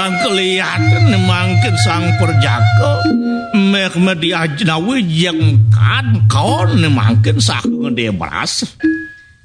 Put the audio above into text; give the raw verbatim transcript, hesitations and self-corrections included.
kurang kelihatan mangkin sang perjaka mek mediajnawi jeung kan kaon mangkin sak ngede beras